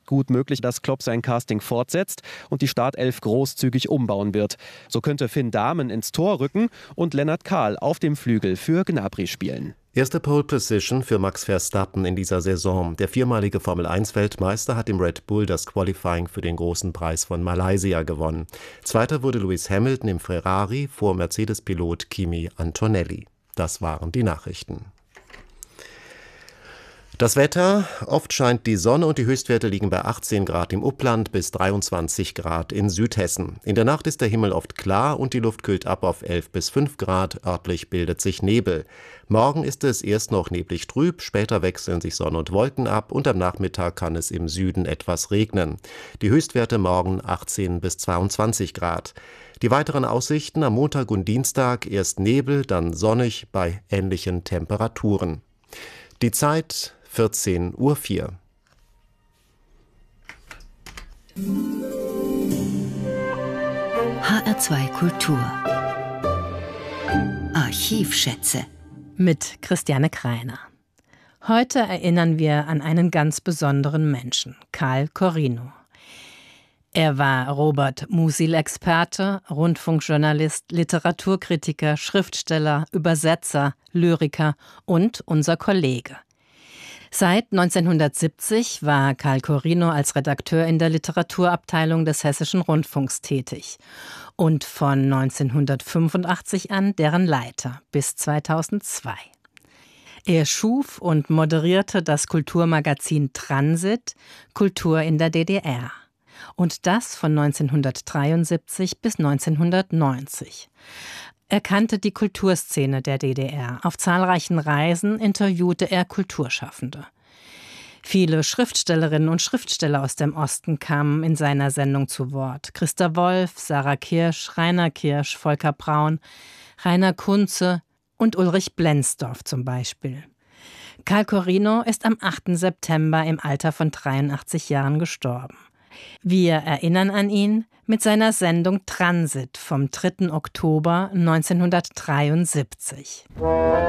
gut möglich, dass Klopp sein Casting fortsetzt und die Startelf großzügig umbauen wird. So könnte Finn Dahmen ins Tor rücken und Lennart Kahl auf dem Flügel für Gnabry spielen. Erste Pole Position für Max Verstappen in dieser Saison. Der viermalige Formel-1-Weltmeister hat im Red Bull das Qualifying für den großen Preis von Malaysia gewonnen. Zweiter wurde Lewis Hamilton im Ferrari vor Mercedes-Pilot Kimi Antonelli. Das waren die Nachrichten. Das Wetter: Oft scheint die Sonne und die Höchstwerte liegen bei 18 Grad im Upland bis 23 Grad in Südhessen. In der Nacht ist der Himmel oft klar und die Luft kühlt ab auf 11 bis 5 Grad. Örtlich bildet sich Nebel. Morgen ist es erst noch neblig trüb, später wechseln sich Sonne und Wolken ab und am Nachmittag kann es im Süden etwas regnen. Die Höchstwerte morgen 18 bis 22 Grad. Die weiteren Aussichten: am Montag und Dienstag erst Nebel, dann sonnig bei ähnlichen Temperaturen. Die Zeit 14:04 Uhr. HR2 Kultur. Archivschätze. Mit Christiane Kreiner. Heute erinnern wir an einen ganz besonderen Menschen, Karl Corrino. Er war Robert-Musil-Experte, Rundfunkjournalist, Literaturkritiker, Schriftsteller, Übersetzer, Lyriker und unser Kollege. Seit 1970 war Karl Corrino als Redakteur in der Literaturabteilung des Hessischen Rundfunks tätig und von 1985 an deren Leiter bis 2002. Er schuf und moderierte das Kulturmagazin Transit, Kultur in der DDR. Und das von 1973 bis 1990. Er kannte die Kulturszene der DDR. Auf zahlreichen Reisen interviewte er Kulturschaffende. Viele Schriftstellerinnen und Schriftsteller aus dem Osten kamen in seiner Sendung zu Wort. Christa Wolf, Sarah Kirsch, Rainer Kirsch, Volker Braun, Rainer Kunze und Ulrich Blensdorf zum Beispiel. Karl Corrino ist am 8. September im Alter von 83 Jahren gestorben. Wir erinnern an ihn mit seiner Sendung Transit vom 3. Oktober 1973.